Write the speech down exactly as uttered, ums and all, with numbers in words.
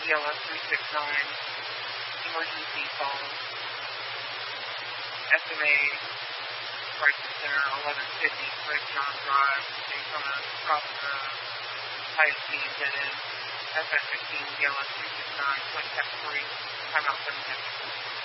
E L S three six nine, emergency phone, S M A, Crisis Center, eleven fifty, Fred John Drive, Daytona, South Dakota, highest speed that is F F fifteen, E L S three six nine, point seven three, timeout seven fifty.